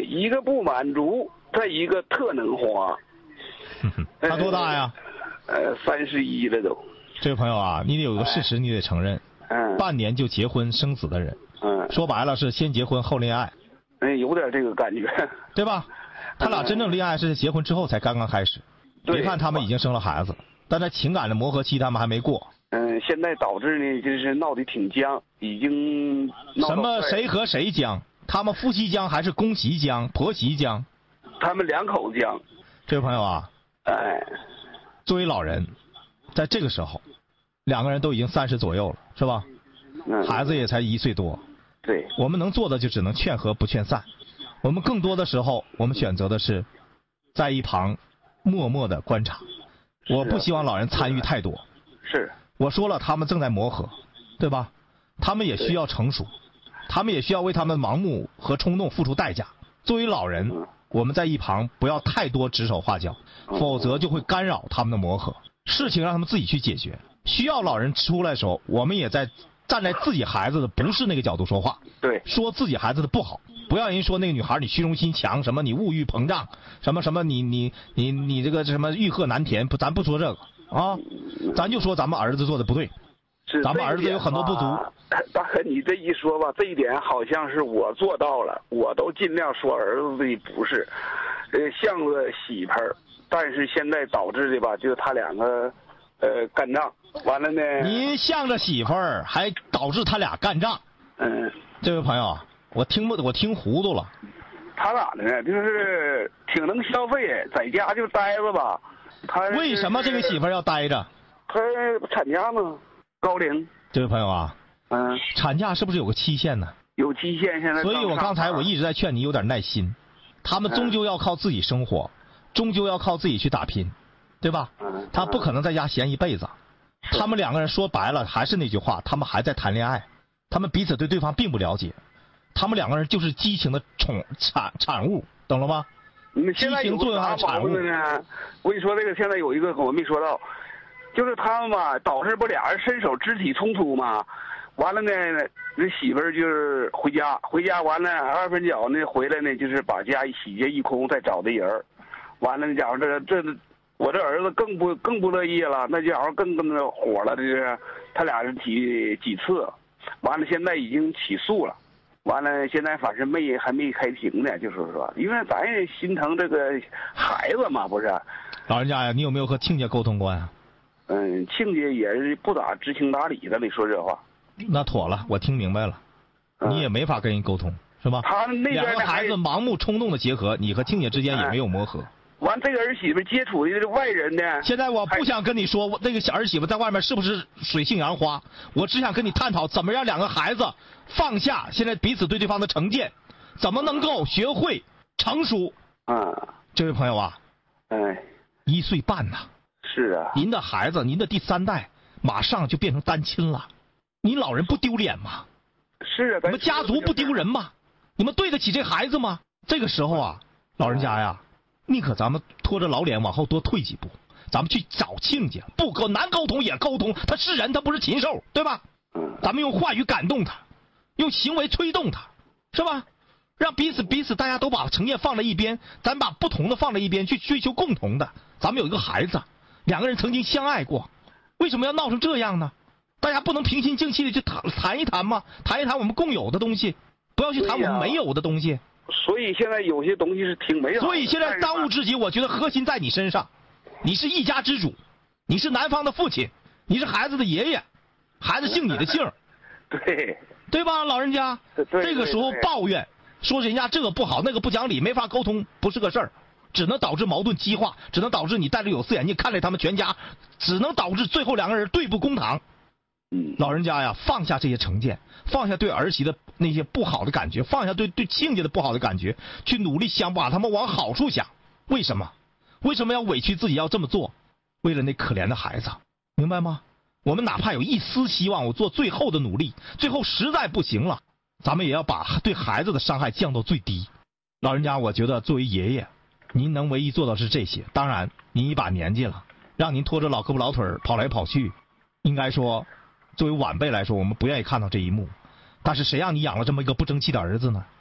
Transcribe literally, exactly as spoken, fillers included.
一个不满足，再一个特能花。 他多大呀？ 呃，三十一了都。 这位朋友啊，你得有个事实，你得承认， 嗯， 半年就结婚生子的人， 嗯， 说白了是先结婚后恋爱， 哎，有点这个感觉， 对吧？他俩真正恋爱是结婚之后才刚刚开始，别看他们已经生了孩子，但在情感的磨合期他们还没过。 嗯，现在导致呢，就是闹得挺僵，已经闹什么谁和谁僵？他们夫妻僵还是公媳僵、婆媳僵？ 他们两口僵。 这位朋友啊， 哎， 作为老人，在这个时候，两个人都已经三十左右了，是吧？ 嗯， 孩子也才一岁多。 对， 我们能做的就只能劝和不劝散。我们更多的时候，我们选择的是在一旁默默的观察。我不希望老人参与太多。 是。 我说了，他们正在磨合，对吧？他们也需要成熟，他们也需要为他们盲目和冲动付出代价。作为老人，我们在一旁不要太多指手画脚，否则就会干扰他们的磨合。事情让他们自己去解决。需要老人出来的时候，我们也在站在自己孩子的不是那个角度说话。 对， 说自己孩子的不好，不要人说那个女孩你虚荣心强，什么你物欲膨胀，什么什么你你你你这个什么欲壑难填，不，咱不说这个啊，咱就说咱们儿子做的不对，咱们儿子有很多不足。 大哥，你这一说吧，这一点好像是我做到了，我都尽量说儿子的不是，呃，像个媳妇儿，但是现在导致的吧，就是他两个，呃，干仗，完了呢。 您向着媳妇儿，还导致他俩干仗。 嗯， 这位朋友，我听不，我听糊涂了。 他咋的呢？就是挺能消费，在家就待着吧。他为什么这个媳妇儿要待着？ 他产假吗？高龄。 这位朋友啊， 嗯， 产假是不是有个期限呢？ 有期限，现在。 所以我刚才我一直在劝你有点耐心，他们终究要靠自己生活，终究要靠自己去打拼，对吧？ 嗯， 他不可能在家闲一辈子。他们两个人说白了还是那句话，他们还在谈恋爱，他们彼此对对方并不了解，他们两个人就是激情的宠产产物，懂了吗？ 你现在有啥矛盾呢？我跟你说，这个现在有一个我没说到，就是他们吧，导致不俩人伸手肢体冲突嘛。完了呢，那媳妇儿就是回家，回家完了二分脚呢，回来呢就是把家洗劫一空，再找的人。完了，那家伙这这我这儿子更不更不乐意了，那家伙更跟着火了，这是他俩是几几次，完了现在已经起诉了。完了，现在反正没还没开庭呢，就是说，因为咱也心疼这个孩子嘛，不是？ 老人家呀，你有没有和亲家沟通过呀？ 嗯，亲家也是不咋知情达理的，你说这话。 那妥了，我听明白了， 嗯、 你也没法跟人沟通，是吧？ 他那边两个孩子盲目冲动的结合，你和亲家之间也没有磨合。 嗯、完，这个儿媳妇接触的是外人呢。 现在我不想跟你说，我那个小儿媳妇在外面是不是水性杨花？我只想跟你探讨，怎么让两个孩子放下现在彼此对对方的成见，怎么能够学会成熟？ 啊， 这位朋友啊， 哎， 一岁半呐。 是啊。 您的孩子，您的第三代，马上就变成单亲了，你老人不丢脸吗？ 是啊。 你们家族不丢人吗？你们对得起这孩子吗？这个时候啊，老人家呀，宁可咱们拖着老脸往后多退几步，咱们去找亲家，不沟难沟通也沟通，他是人，他不是禽兽，对吧？咱们用话语感动他，用行为推动他，是吧？让彼此彼此大家都把成见放在一边，咱把不同的放在一边，去追求共同的。咱们有一个孩子，两个人曾经相爱过，为什么要闹成这样呢？大家不能平心静气的去谈谈一谈吗？谈一谈我们共有的东西，不要去谈我们没有的东西。 所以现在有些东西是挺美好的。 所以现在当务之急，我觉得核心在你身上，你是一家之主，你是男方的父亲，你是孩子的爷爷，孩子姓你的姓， 对对吧，老人家？这个时候抱怨说人家这个不好那个不讲理，没法沟通，不是个事儿，只能导致矛盾激化，只能导致你戴着有色眼镜看着他们全家，只能导致最后两个人对簿公堂。 嗯， 老人家呀，放下这些成见，放下对儿媳的那些不好的感觉，放下对对亲家的不好的感觉，去努力想把他们往好处想。为什么？为什么要委屈自己要这么做？为了那可怜的孩子，明白吗？我们哪怕有一丝希望，我做最后的努力，最后实在不行了，咱们也要把对孩子的伤害降到最低。老人家，我觉得作为爷爷，您能唯一做到是这些。当然，您一把年纪了，让您拖着老胳膊老腿跑来跑去，应该说作为晚辈来说，我们不愿意看到这一幕，但是谁让你养了这么一个不争气的儿子呢？